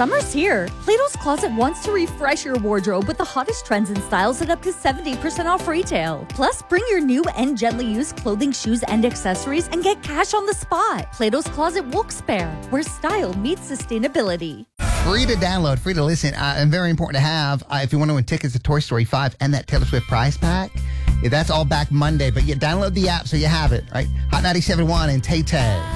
Summer's here. Plato's Closet wants to refresh your wardrobe with the hottest trends and styles at up to 70% off retail. Plus, bring your new and gently used clothing, shoes, and accessories and get cash on the spot. Plato's Closet Wilkes-Barre, where style meets sustainability. Free to download, free to listen, and very important to have if you want to win tickets to Toy Story 5 and that Taylor Swift prize pack. Yeah, that's all back Monday, but download the app so you have it, right? Hot 97.1 and Tay Tay.